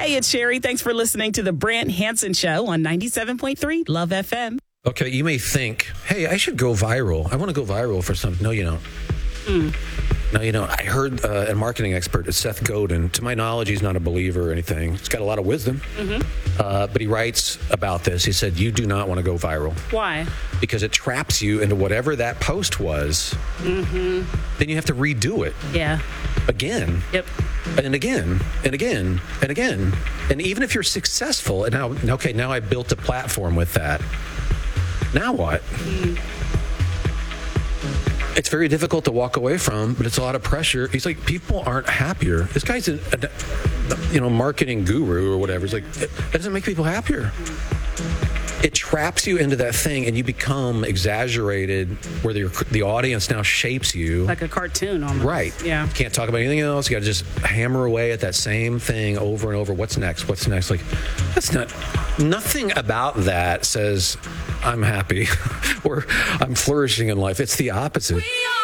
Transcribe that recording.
Hey, it's Sherry. Thanks for listening to the Brant Hansen Show on 97.3 Love FM. Okay, you may think, hey, I should go viral. I want to go viral for something. No, you don't. No, you know, I heard a marketing expert, Seth Godin. To my knowledge, he's not a believer or anything. He's got a lot of wisdom. But he writes about this. He said, you do not want to go viral. Why? Because it traps you into whatever that post was. Then you have to redo it. Yeah. Again. Yep. And again, and again, and again. And even if you're successful, and now I built a platform with that. Now what? It's very difficult to walk away from, but it's a lot of pressure. He's like, people aren't happier. This guy's a marketing guru or whatever. He's like, that doesn't make people happier. It traps you into that thing, and you become exaggerated, where the audience now shapes you. Like a cartoon almost. Right. Yeah. Can't talk about anything else. You got to just hammer away at that same thing over and over. What's next? What's next? Like, nothing about that says I'm happy or I'm flourishing in life. It's the opposite.